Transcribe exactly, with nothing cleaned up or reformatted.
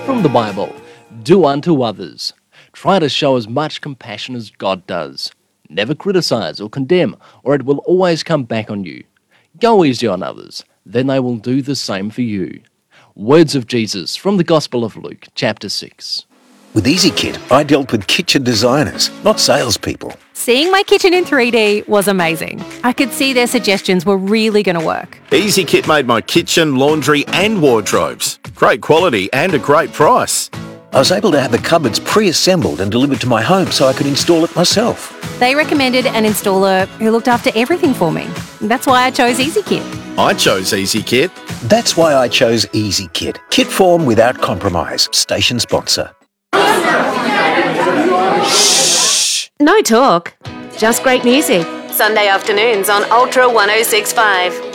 From the Bible, do unto others. Try to show as much compassion as God does. Never criticize or condemn, or it will always come back on you. Go easy on others, then they will do the same for you. Words of Jesus from the Gospel of Luke, chapter six. With EasyKit, I dealt with kitchen designers, not salespeople. Seeing my kitchen in three D was amazing. I could see their suggestions were really going to work. EasyKit made my kitchen, laundry and wardrobes. Great quality and a great price. I was able to have the cupboards pre-assembled and delivered to my home so I could install it myself. They recommended an installer who looked after everything for me. That's why I chose EasyKit. I chose EasyKit. That's why I chose EasyKit. Kit form without compromise. Station sponsor. No talk, just great music. Sunday afternoons on Ultra one oh six point five.